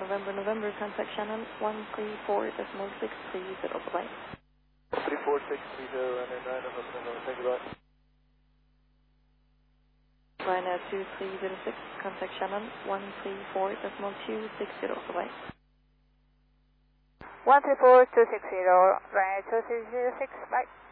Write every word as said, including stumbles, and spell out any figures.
November, November, contact channel one three four decimal six three zero, bye. three four six three zero, and then nine November, November, thank you, bye. Ryanair two three zero six, contact channel one three four decimal two six zero, bye. one three four two six zero, Ryanair two three zero six, bye.